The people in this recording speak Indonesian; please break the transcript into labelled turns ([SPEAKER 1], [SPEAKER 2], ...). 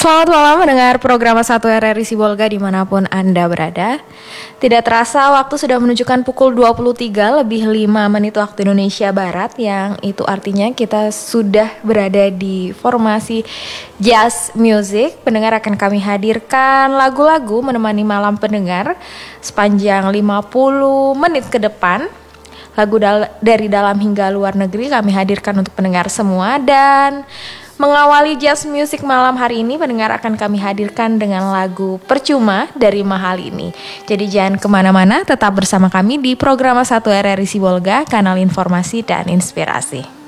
[SPEAKER 1] Selamat malam mendengar program 1 RRI Sibolga dimanapun Anda berada. Tidak terasa waktu sudah menunjukkan pukul 23 lebih 5 menit waktu Indonesia Barat, yang itu artinya kita sudah berada di formasi jazz music. Pendengar, akan kami hadirkan lagu-lagu menemani malam pendengar sepanjang 50 menit ke depan. Lagu dari dalam hingga luar negeri kami hadirkan untuk pendengar semua. Dan mengawali jazz music malam hari ini, pendengar, akan kami hadirkan dengan lagu Percuma dari Mahal ini. Jadi jangan kemana-mana, tetap bersama kami di program 1 RRI Sibolga, kanal informasi dan inspirasi.